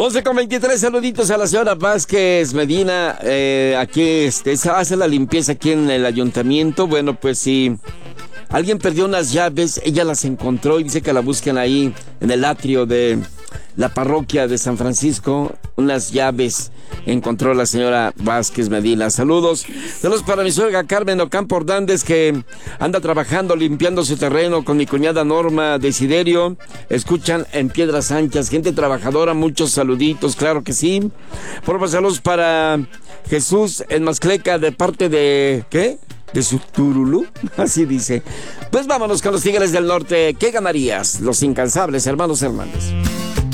11:23, saluditos a la señora Vázquez Medina. Aquí se hace la limpieza aquí en el ayuntamiento. Bueno, pues si alguien perdió unas llaves, ella las encontró y dice que la busquen ahí en el atrio de la parroquia de San Francisco. Unas llaves encontró la señora Vázquez Medina. Saludos para mi suegra Carmen Ocampo Hernández, que anda trabajando limpiando su terreno con mi cuñada Norma Desiderio. Escuchan en Piedras Anchas, gente trabajadora. Muchos saluditos, claro que sí. Por favor, saludos para Jesús en Mascleca, de parte de ¿qué? De su Turulú, así dice. Pues vámonos con los Tigres del Norte. ¿Qué ganarías? Los incansables hermanos Hernández.